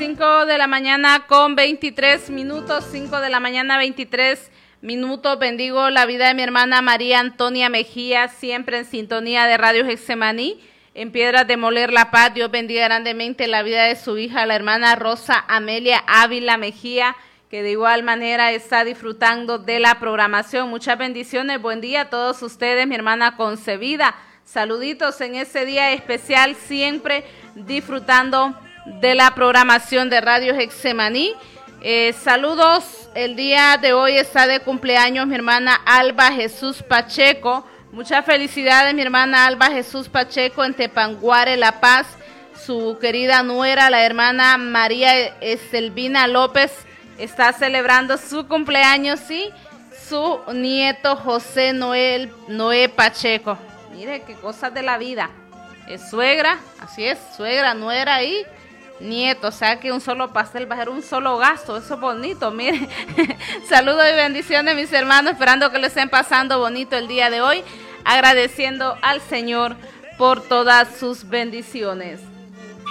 5 de la mañana con 23 minutos, 5 de la mañana 23 minutos. Bendigo la vida de mi hermana María Antonia Mejía, siempre en sintonía de Radio Getsemaní, en Piedras de Moler La Paz. Dios bendiga grandemente la vida de su hija, la hermana Rosa Amelia Ávila Mejía, que de igual manera está disfrutando de la programación. Muchas bendiciones, buen día a todos ustedes, mi hermana concebida. Saluditos en este día especial, siempre disfrutando de la programación de Radio Getsemaní. Saludos, el día de hoy está de cumpleaños mi hermana Alba Jesús Pacheco. Muchas felicidades mi hermana Alba Jesús Pacheco en Tepanguare, La Paz. Su querida nuera, la hermana María Estelvina López, está celebrando su cumpleaños y su nieto José Noé Pacheco. Mire qué cosas de la vida. Es suegra, así es, suegra, nuera y nieto. O sea que un solo pastel va a ser un solo gasto. Eso es bonito, mire. Saludos y bendiciones mis hermanos, esperando que lo estén pasando bonito el día de hoy, agradeciendo al Señor por todas sus bendiciones.